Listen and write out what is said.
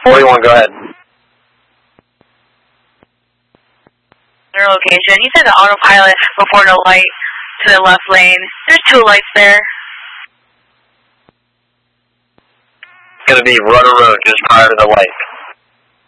41, go ahead. Their location. You said the autopilot before the light to the left lane. There's 2 lights there. It's going to be Rudder Road just prior to the light.